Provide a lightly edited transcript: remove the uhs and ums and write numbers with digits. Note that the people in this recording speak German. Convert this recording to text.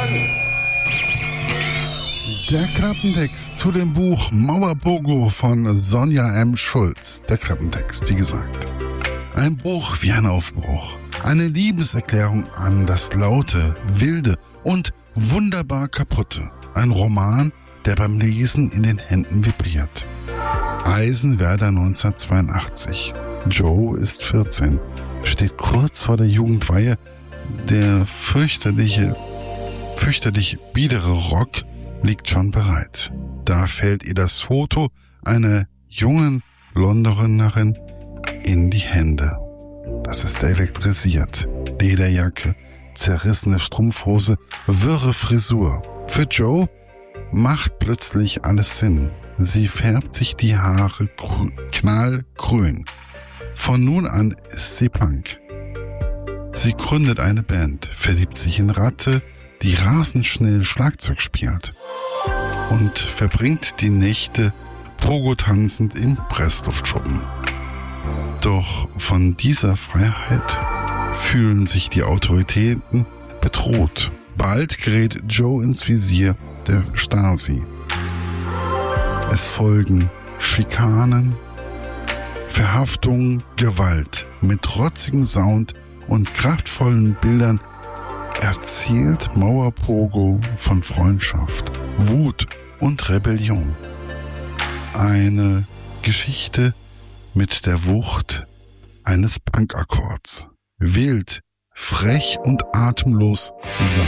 Der Klappentext zu dem Buch Mauerpogo von Sonja M. Schulz. Der Klappentext, wie gesagt. Ein Buch wie ein Aufbruch. Eine Liebeserklärung an das Laute, Wilde und wunderbar Kaputte. Ein Roman, der beim Lesen in den Händen vibriert. Eisenwerder 1982. Joe ist 14, steht kurz vor der Jugendweihe. Der fürchterlich biedere Rock liegt schon bereit. Da fällt ihr das Foto einer jungen Londonerin in die Hände. Das ist elektrisiert. Lederjacke, zerrissene Strumpfhose, wirre Frisur. Für Joe macht plötzlich alles Sinn. Sie färbt sich die Haare knallgrün. Von nun an ist sie Punk. Sie gründet eine Band, verliebt sich in Ratte, die rasend schnell Schlagzeug spielt und verbringt die Nächte Pogo tanzend im Pressluftschuppen. Doch von dieser Freiheit fühlen sich die Autoritäten bedroht. Bald gerät Joe ins Visier der Stasi. Es folgen Schikanen, Verhaftungen, Gewalt. Mit trotzigem Sound und kraftvollen Bildern erzählt Mauerpogo von Freundschaft, Wut und Rebellion. Eine Geschichte mit der Wucht eines Punkakkords. Wild, frech und atemlos